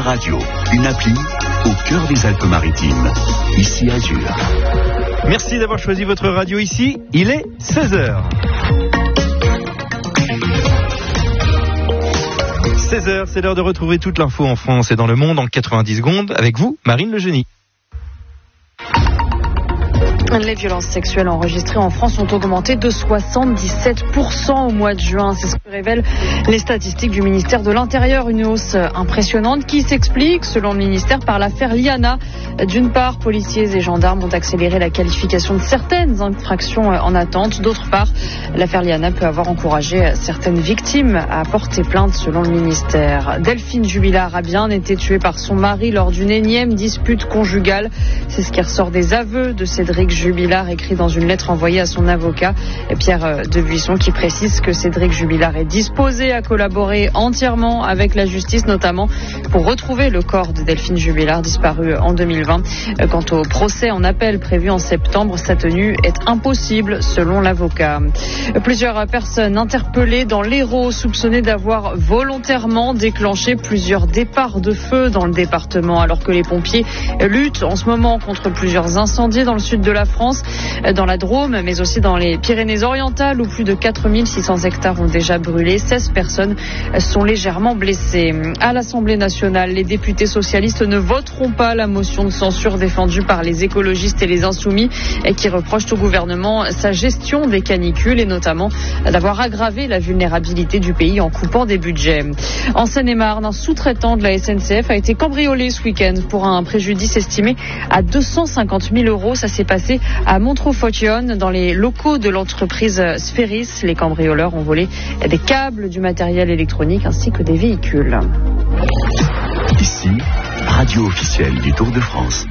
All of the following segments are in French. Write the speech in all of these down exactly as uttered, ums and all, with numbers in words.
Radio, une appli au cœur des Alpes-Maritimes. Ici Azur. Merci d'avoir choisi votre radio ici. Il est seize heures. seize heures, c'est l'heure de retrouver toute l'info en France et dans le monde en quatre-vingt-dix secondes avec vous, Marine Le Genie. Les violences sexuelles enregistrées en France ont augmenté de soixante-dix-sept pour cent au mois de juin. C'est ce que révèlent les statistiques du ministère de l'Intérieur. Une hausse impressionnante qui s'explique, selon le ministère, par l'affaire Liana. D'une part, policiers et gendarmes ont accéléré la qualification de certaines infractions en attente. D'autre part, l'affaire Liana peut avoir encouragé certaines victimes à porter plainte, selon le ministère. Delphine Jubilard a bien été tuée par son mari lors d'une énième dispute conjugale. C'est ce qui ressort des aveux de Cédric Jubilard, écrit dans une lettre envoyée à son avocat, Pierre Debuisson, qui précise que Cédric Jubilard est disposé à collaborer entièrement avec la justice, notamment pour retrouver le corps de Delphine Jubilard, disparu en deux mille vingt. Quant au procès en appel prévu en septembre, sa tenue est impossible, selon l'avocat. Plusieurs personnes interpellées dans l'Hérault, soupçonnées d'avoir volontairement déclenché plusieurs départs de feu dans le département, alors que les pompiers luttent en ce moment contre plusieurs incendies dans le sud de la France, dans la Drôme, mais aussi dans les Pyrénées-Orientales, où plus de quatre mille six cents hectares ont déjà brûlé. seize personnes sont légèrement blessées. À l'Assemblée nationale, les députés socialistes ne voteront pas la motion de censure défendue par les écologistes et les insoumis, qui reprochent au gouvernement sa gestion des canicules et notamment d'avoir aggravé la vulnérabilité du pays en coupant des budgets. En Seine-et-Marne, un sous-traitant de la S N C F a été cambriolé ce week-end pour un préjudice estimé à deux cent cinquante mille euros. Ça s'est passé à Montreux-Fautionne, dans les locaux de l'entreprise Sphéris. Les cambrioleurs ont volé des câbles, du matériel électronique ainsi que des véhicules. Ici, radio officielle du Tour de France.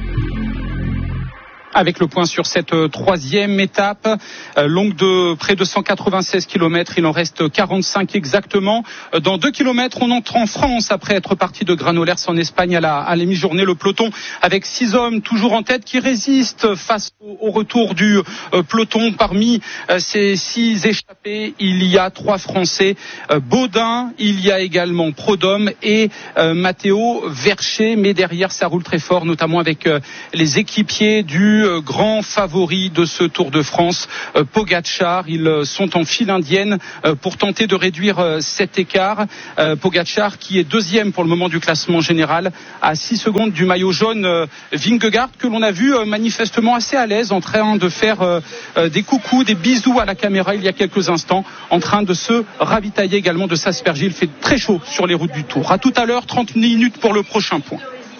Avec le point sur cette euh, troisième étape, euh, longue de près de cent quatre-vingt-seize kilomètres, il en reste quarante-cinq exactement. Euh, dans deux kilomètres, on entre en France après être parti de Granollers en Espagne à la, à la mi-journée. Le peloton avec six hommes toujours en tête qui résistent face au, au retour du euh, peloton. Parmi euh, ces six échappés, il y a trois Français. Euh, Baudin, il y a également Prodhomme et euh, Matteo Verché. Mais derrière, ça roule très fort, notamment avec euh, les équipiers du grand favori de ce Tour de France, Pogačar. Ils sont en file indienne pour tenter de réduire cet écart. Pogačar qui est deuxième pour le moment du classement général, à six secondes du maillot jaune Vingegaard, que l'on a vu manifestement assez à l'aise, en train de faire des coucous, des bisous à la caméra il y a quelques instants, en train de se ravitailler également, de s'asperger. Il fait très chaud sur les routes du Tour. À tout à l'heure, trente minutes pour le prochain point.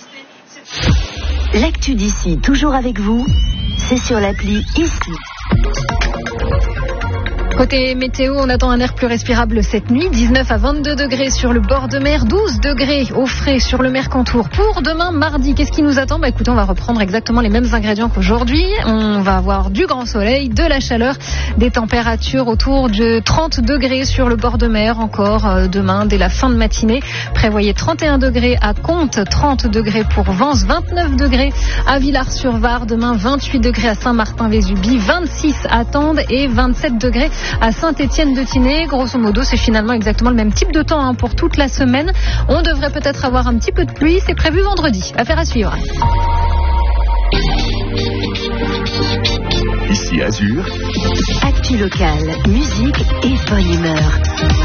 L'actu d'ici, toujours avec vous, c'est sur l'appli Ici. Côté météo, on attend un air plus respirable cette nuit. dix-neuf à vingt-deux degrés sur le bord de mer, douze degrés au frais sur le Mercantour. Pour demain, mardi, qu'est-ce qui nous attend ? Bah écoutez, on va reprendre exactement les mêmes ingrédients qu'aujourd'hui. On va avoir du grand soleil, de la chaleur, des températures autour de trente degrés sur le bord de mer encore euh, demain, dès la fin de matinée. Prévoyez trente et un degrés à Comtes, trente degrés pour Vence, vingt-neuf degrés à Villars-sur-Var. Demain, vingt-huit degrés à Saint-Martin-Vésubie, vingt-six à Tende et vingt-sept degrés à Saint-Étienne-de-Tinée. Grosso modo, c'est finalement exactement le même type de temps hein, pour toute la semaine. On devrait peut-être avoir un petit peu de pluie. C'est prévu vendredi. Affaire à suivre. Ici Azur. Actu locale, musique et bonne humeur.